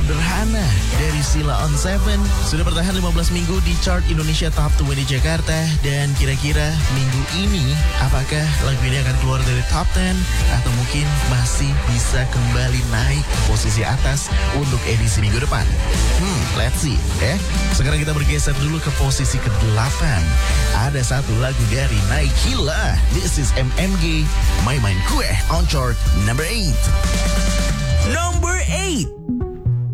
Sederhana dari Sheila on 7 sudah bertahan 15 minggu di chart Indonesia Top 20 Jakarta. Dan kira-kira minggu ini apakah lagu ini akan keluar dari Top 10 atau mungkin masih bisa kembali naik posisi atas untuk edisi minggu depan? Let's see. Sekarang kita bergeser dulu ke posisi ke-8. Ada satu lagu dari Naikila. This is MMG, Main Main Kue on chart number 8. Number 8.